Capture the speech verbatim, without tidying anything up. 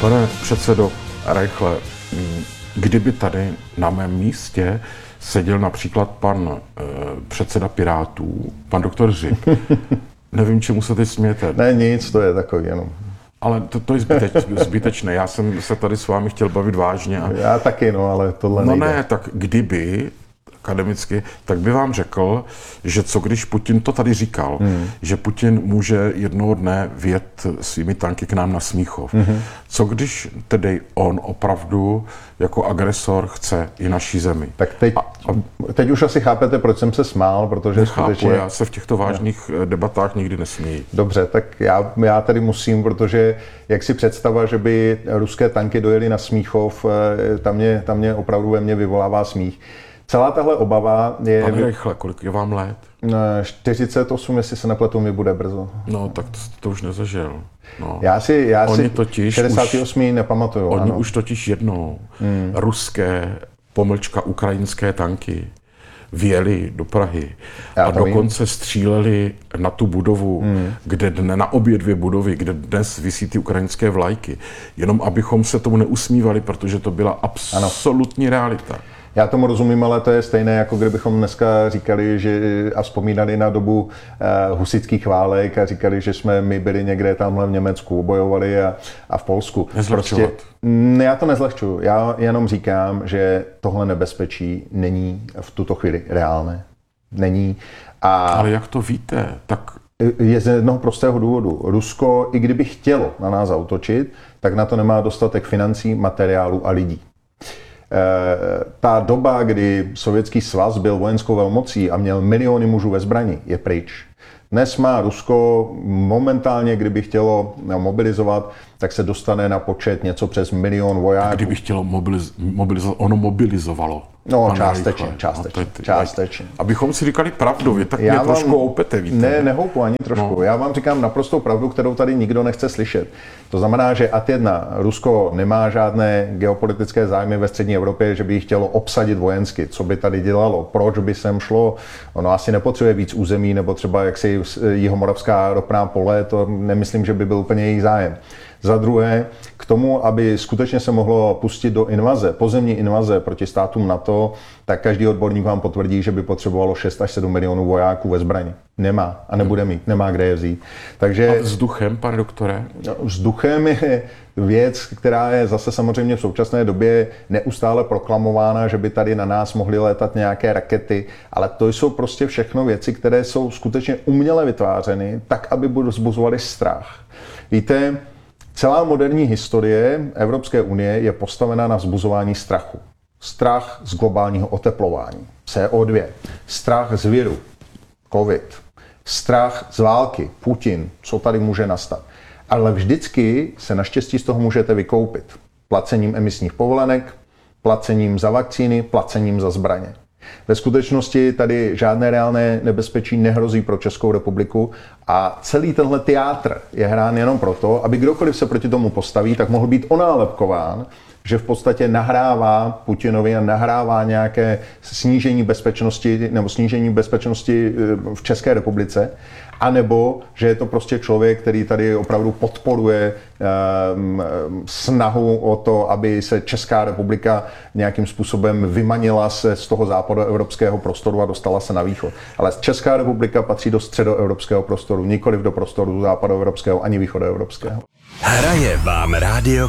Pane předsedo Reichle, kdyby tady na mém místě seděl například pan e, předseda Pirátů, pan doktor Hřib, nevím, čemu se teď smějete. Ne, nic, to je takový jenom. Ale to, to je zbyteč, zbytečné, já jsem se tady s vámi chtěl bavit vážně. A... Já taky, no, ale tohle No nejde. ne, tak kdyby, akademicky, tak by vám řekl, že co když Putin to tady říkal, hmm. že Putin může jednoho dne vjet svými tanky k nám na Smíchov. Hmm. Co když tedy on opravdu jako agresor chce i naší zemi? Tak teď, a, a, teď už asi chápete, proč jsem se smál, protože nechápu, skutečně... já se v těchto vážných ne. debatách nikdy nesměji. Dobře, tak já, já tady musím, protože jak si představa, že by ruské tanky dojeli na Smíchov, tam mě, tam mě opravdu ve mně vyvolává smích. Celá tahle obava je... Pane Reichle, kolik je vám let? čtyřicet osm, jestli se nepletu, mi bude brzo. No, tak to, to už nezažil. No. Já si, já oni si totiž šedesát osm už, nepamatuju. Oni ano. už totiž jednou hmm. ruské, pomlčka ukrajinské tanky vjeli do Prahy já a dokonce vím. stříleli na tu budovu, hmm. kde dne, na obě dvě budovy, kde dnes visí ty ukrajinské vlajky. Jenom abychom se tomu neusmívali, protože to byla absolutní ano. realita. Já tomu rozumím, ale to je stejné, jako kdybychom dneska říkali, že a vzpomínali na dobu uh, husitských válek a říkali, že jsme my byli někde tamhle v Německu, bojovali a, a v Polsku. Nezlehčovat. Prostě, ne, já to nezlehčuju. Já jenom říkám, že tohle nebezpečí není v tuto chvíli reálné. Není. A ale jak to víte? Tak je z jednoho prostého důvodu. Rusko, i kdyby chtělo na nás zaútočit, tak na to nemá dostatek financí, materiálu a lidí. Ta doba, kdy Sovětský svaz byl vojenskou velmocí a měl miliony mužů ve zbrani, je pryč. Dnes má Rusko momentálně, kdyby chtělo mobilizovat, tak se dostane na počet něco přes milion vojáků. A kdyby chtělo mobiliz- mobilizovat, ono mobilizovalo. No, částečně, částečně, no, částečně. Abychom si říkali pravdu, vy tak mě vám, trošku houpete, víte. Ne, nehoupu ani trošku. No. Já vám říkám naprostou pravdu, kterou tady nikdo nechce slyšet. To znamená, že ad jedna, Rusko nemá žádné geopolitické zájmy ve střední Evropě, že by ji chtělo obsadit vojensky. Co by tady dělalo? Proč by sem šlo? Ono asi nepotřebuje víc území, nebo třeba jaksi jihomoravská ropná pole, to nemyslím, že by byl úplně jejich zájem. Za druhé, k tomu, aby skutečně se mohlo pustit do invaze, pozemní invaze proti státům NATO, tak každý odborník vám potvrdí, že by potřebovalo šest až sedm milionů vojáků ve zbrani. Nemá a nebude mít, nemá kde je vzít. Takže, a vzduchem, pane doktore? Vzduchem je věc, která je zase samozřejmě v současné době neustále proklamována, že by tady na nás mohly létat nějaké rakety, ale to jsou prostě všechno věci, které jsou skutečně uměle vytvářeny, tak, aby vzbuzovaly strach. Víte, celá moderní historie Evropské unie je postavena na vzbuzování strachu. Strach z globálního oteplování, C O dva, strach z viru, COVID, strach z války, Putin, co tady může nastat. Ale vždycky se naštěstí z toho můžete vykoupit. Placením emisních povolenek, placením za vakcíny, placením za zbraně. Ve skutečnosti tady žádné reálné nebezpečí nehrozí pro Českou republiku a celý tenhle teátr je hrán jenom proto, aby kdokoliv se proti tomu postaví, tak mohl být onálepkován, že v podstatě nahrává Putinovi a nahrává nějaké snížení bezpečnosti nebo snížení bezpečnosti v České republice, anebo že je to prostě člověk, který tady opravdu podporuje um, snahu o to, aby se Česká republika nějakým způsobem vymanila se z toho západoevropského prostoru a dostala se na východ. Ale Česká republika patří do středoevropského prostoru, nikoliv do prostoru západoevropského ani východoevropského. Hraje vám rádio